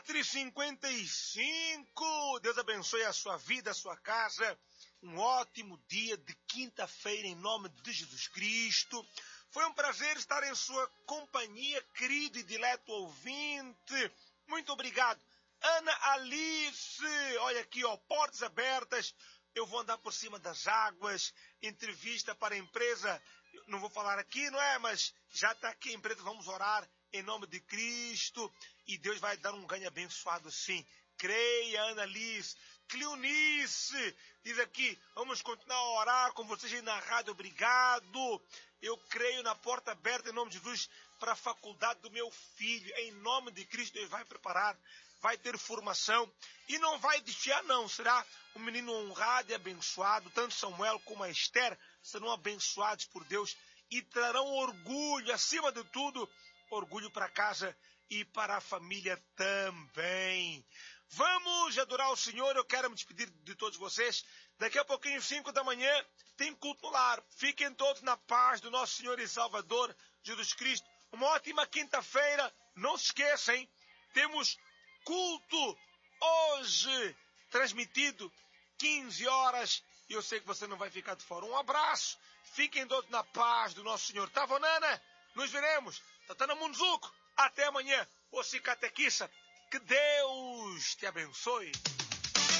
4h55. Deus abençoe a sua vida, a sua casa. Um ótimo dia de quinta-feira em nome de Jesus Cristo. Foi um prazer estar em sua companhia, querido e dileto ouvinte. Muito obrigado. Ana Alice, olha aqui, ó, portas abertas. Eu vou andar por cima das águas. Entrevista para a empresa. Não vou falar aqui, não é? Mas já está aqui a empresa. Vamos orar em nome de Cristo. E Deus vai dar um ganho abençoado, sim. Creia, Ana Alice. Cleonice diz aqui, vamos continuar a orar com vocês aí na rádio, obrigado. Eu creio na porta aberta em nome de Jesus para a faculdade do meu filho. Em nome de Cristo, Deus vai preparar, vai ter formação e não vai desfiar não. Será um menino honrado e abençoado. Tanto Samuel como a Esther serão abençoados por Deus e trarão orgulho, acima de tudo, orgulho para casa e para a família também. Vamos adorar o Senhor. Eu quero me despedir de todos vocês. Daqui a pouquinho, 5 da manhã, tem culto no lar. Fiquem todos na paz do nosso Senhor e Salvador, Jesus Cristo. Uma ótima quinta-feira. Não se esqueçam, hein? Temos culto hoje, transmitido, 15 horas. E eu sei que você não vai ficar de fora. Um abraço. Fiquem todos na paz do nosso Senhor. Tá, Vonana? Nos veremos. Tatana Munzuko. Até amanhã. Você catequista. Que Deus te abençoe.